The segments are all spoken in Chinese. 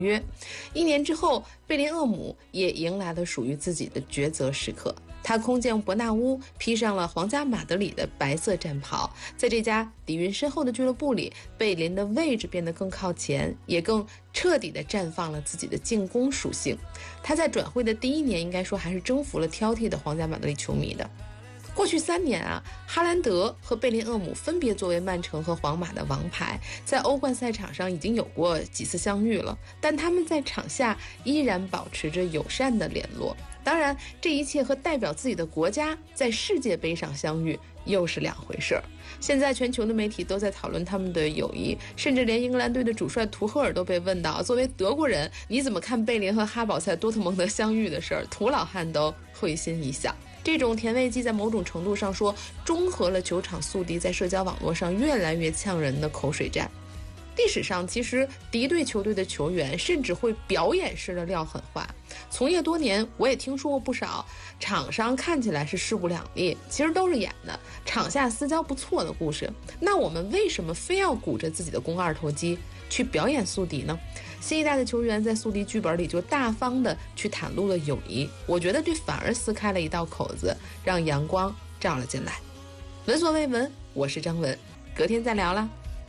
约。1年之后，贝林厄姆也迎来了属于自己的抉择时刻。他空降伯纳乌，披上了皇家马德里的白色战袍。在这家底蕴深厚的俱乐部里，贝林的位置变得更靠前，也更彻底地绽放了自己的进攻属性。他在转会的第1年，应该说还是征服了挑剔的皇家马德里球迷的。过去3年啊，哈兰德和贝林厄姆分别作为曼城和皇马的王牌，在欧冠赛场上已经有过几次相遇了，但他们在场下依然保持着友善的联络。当然，这一切和代表自己的国家在世界杯上相遇又是两回事儿。现在全球的媒体都在讨论他们的友谊，甚至连英格兰队的主帅图赫尔都被问到，作为德国人，你怎么看贝林和哈堡在多特蒙德相遇的事儿？图老汉都会心一笑。这种甜味剂在某种程度上说，中和了球场宿敌在社交网络上越来越呛人的口水战。历史上，其实敌对球队的球员甚至会表演式的撂狠话。从业多年，我也听说过不少场上看起来是势不两立，其实都是演的，场下私交不错的故事。那我们为什么非要鼓着自己的肱二头肌去表演宿敌呢？新一代的球员在宿敌剧本里就大方的去袒露了友谊，我觉得这反而撕开了一道口子，让阳光照了进来。闻所未闻，我是张文，隔天再聊啦。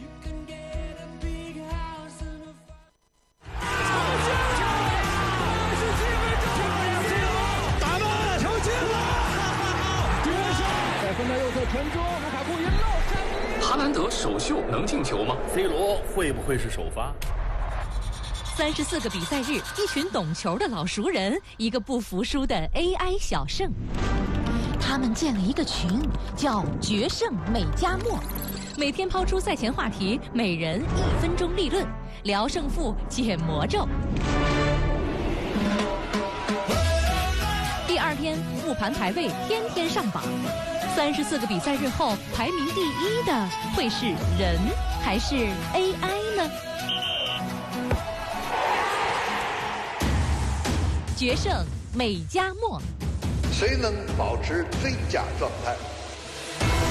哈兰德首秀能进球吗 ？C 罗会不会是首发 ？34个比赛日，一群懂球的老熟人，一个不服输的 AI 小胜。他们建了一个群，叫“决胜美加墨”，每天抛出赛前话题，每人1分钟立论，聊胜负，解魔咒。第2天，复盘排位，天天上榜。34个比赛日后，排名第1的会是人还是 AI 呢？决胜美加墨， 谁能保持最佳状态？